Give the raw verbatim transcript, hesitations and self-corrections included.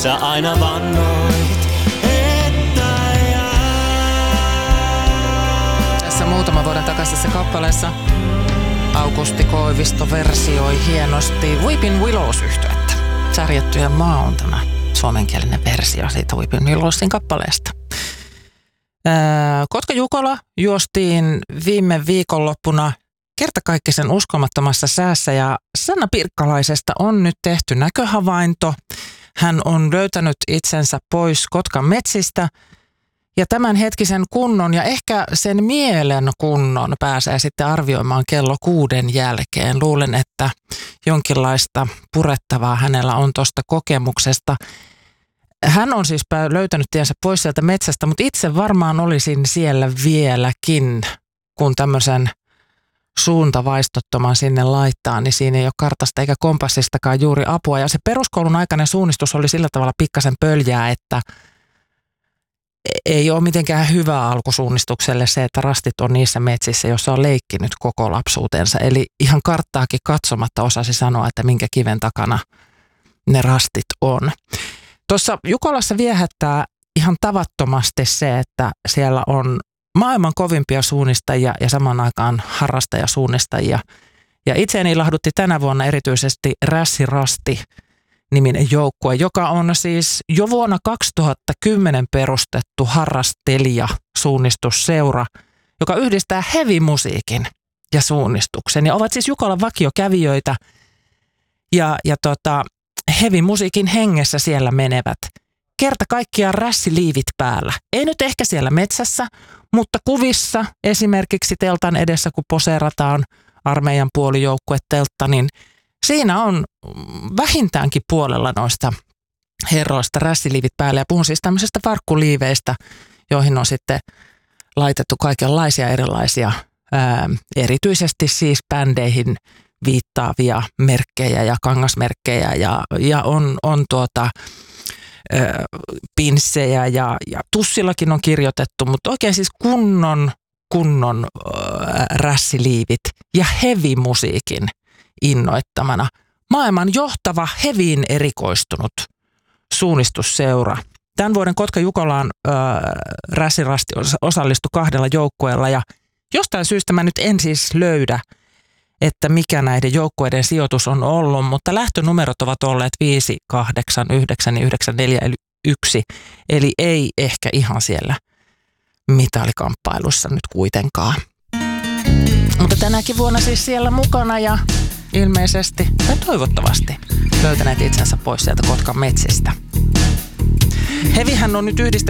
sä aina vannoit, että jää. Tässä muutama vuoden takaisessa kappaleessa Aukusti Koivisto versioi hienosti Weeping Willows-yhtyettä. Särjettyjen maa on tämä suomenkielinen versio siitä Weeping Willowsin kappaleesta. Kotka Jukola juostiin viime viikonloppuna kertakaikkisen uskomattomassa säässä ja Sanna Pirkkalaisesta on nyt tehty näköhavainto. Hän on löytänyt itsensä pois Kotkan metsistä ja tämän hetkisen kunnon ja ehkä sen mielen kunnon pääsee sitten arvioimaan kello kuuden jälkeen. Luulen, että jonkinlaista purettavaa hänellä on tuosta kokemuksesta. Hän on siis löytänyt tiensä pois sieltä metsästä, mutta itse varmaan olisin siellä vieläkin, kun tämmöisen suuntavaistottoman sinne laittaa, niin siinä ei ole kartasta eikä kompassistakaan juuri apua. Ja se peruskoulun aikainen suunnistus oli sillä tavalla pikkasen pöljää, että ei ole mitenkään hyvä alku suunnistukselle se, että rastit on niissä metsissä, jossa on leikkinyt koko lapsuutensa. Eli ihan karttaakin katsomatta osasi sanoa, että minkä kiven takana ne rastit on. Tuossa Jukolassa viehättää ihan tavattomasti se, että siellä on maailman kovimpia suunnistajia ja samaan aikaan harrastajasuunnistajia. Ja itseäni ilahdutti tänä vuonna erityisesti Rässi Rasti -niminen joukkue, joka on siis jo vuonna kaksituhattakymmenen perustettu harrastelija-suunnistusseura, joka yhdistää heavy-musiikin ja suunnistuksen. Ja ovat siis Jukolan vakiokävijöitä ja, ja tota, heavy-musiikin hengessä siellä menevät. Kerta kaikkiaan rässiliivit päällä. Ei nyt ehkä siellä metsässä, mutta kuvissa esimerkiksi teltan edessä, kun poseerataan armeijan puolijoukkueteltta, niin siinä on vähintäänkin puolella noista herroista rässiliivit päällä. Ja puhun siis tämmöisistä farkkuliiveistä, joihin on sitten laitettu kaikenlaisia erilaisia, ää, erityisesti siis bändeihin viittaavia merkkejä ja kangasmerkkejä ja, ja on, on tuota... pinssejä ja, ja tussillakin on kirjoitettu, mutta oikein siis kunnon, kunnon äh, rässiliivit ja heavy-musiikin innoittamana. Maailman johtava heviin erikoistunut suunnistusseura. Tämän vuoden Kotka Jukolaan äh, Rässi Rasti osallistui kahdella joukkueella ja jostain syystä mä nyt en siis löydä, että mikä näiden joukkueiden sijoitus on ollut, mutta lähtönumerot ovat olleet viisi, kahdeksan, yhdeksän, yhdeksän, neljä eli yksi, eli ei ehkä ihan siellä mitalikamppailussa nyt kuitenkaan. Mutta tänäkin vuonna siis siellä mukana ja ilmeisesti tai toivottavasti löytäneet itsensä pois sieltä Kotkan metsistä. Hevihän on nyt yhdistetty